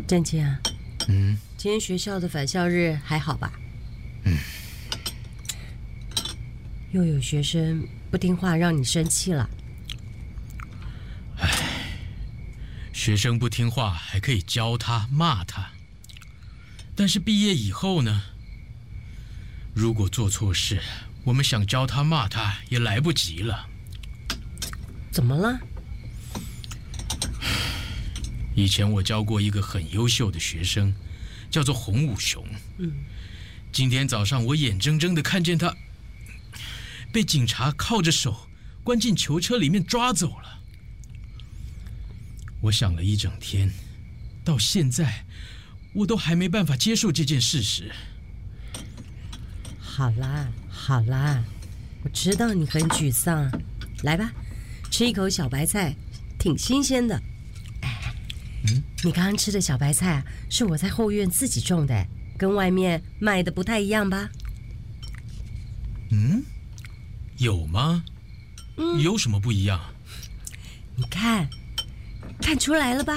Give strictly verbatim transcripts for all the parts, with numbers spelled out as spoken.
郑健啊， 嗯， 今天学校的返校日还好吧？ 嗯， 又有学生不听话，让你生气了。 唉，学生不听话还可以教他、骂他，但是毕业以后呢？如果做错事，我们想教他、骂他也来不及了。 怎么了？ 以前我教过一个很优秀的学生，叫做洪武雄。 嗯， 今天早上我眼睁睁地看见他被警察铐着手关进囚车里面抓走了。我想了一整天，到现在我都还没办法接受这件事实。 好啦好啦，我知道你很沮丧，来吧，吃一口小白菜，挺新鲜的。哎， 嗯， 你刚刚吃的小白菜啊，是我在后院自己种的，跟外面卖的不太一样吧？ 嗯，有吗？ 嗯， 有什么不一样？ 你看，看出来了吧？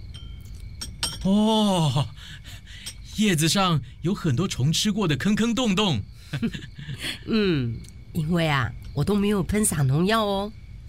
哦，叶子上有很多虫吃过的坑坑洞洞。 嗯，因为啊，我都没有喷洒农药哦。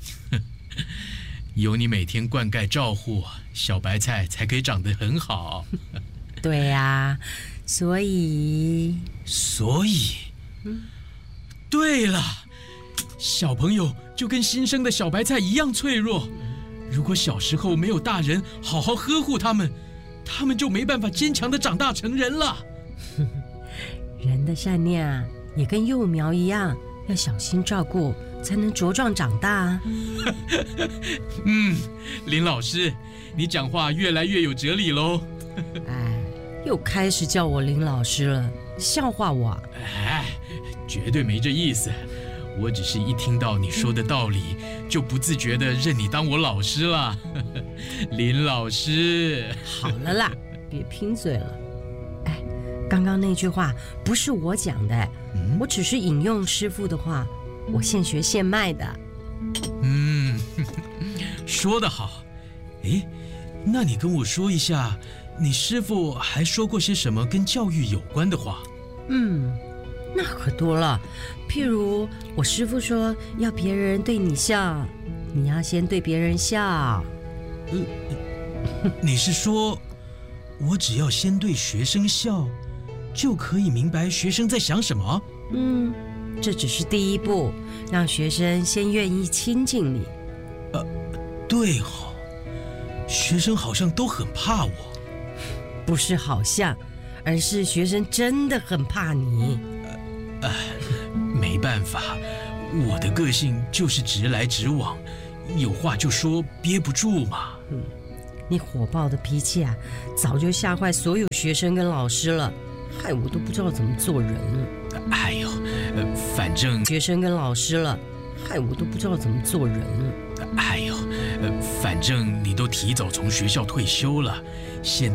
有你每天灌溉照护，小白菜才可以长得很好。 对呀，所以所以， 嗯， 对了，小朋友就跟新生的小白菜一样脆弱。如果小时候没有大人好好呵护他们，他们就没办法坚强的长大成人了。 人的善念啊，也跟幼苗一样，要小心照顾，才能茁壮长大啊。 嗯，林老师，你讲话越来越有哲理喽。 哎，又开始叫我林老师了，笑话我啊？ 哎，绝对没这意思。我只是一听到你说的道理，就不自觉地认你当我老师了。林老师， 好了啦，别贫嘴了。哎，刚刚那句话不是我讲的， 嗯， 我只是引用师父的话，我现学现卖的。 嗯，说得好。哎，那你跟我说一下，你师父还说过些什么跟教育有关的话？ 嗯，那可多了。譬如我师父说，要别人对你笑，你要先对别人笑。 呃，你是说，我只要先对学生笑，就可以明白学生在想什么？ 嗯，这只是第一步，让学生先愿意亲近你。 呃，对哦，学生好像都很怕我。 不是好像，而是学生真的很怕你。 呃，没办法，我的个性就是直来直往，有话就说，憋不住嘛。 嗯，你火爆的脾气啊，早就吓坏所有学生跟老师了，害我都不知道怎么做人了。 哎呦，呃，反正学生跟老师了，害我都不知道怎么做人了。 哎呦，呃，反正你都提早从学校退休了，现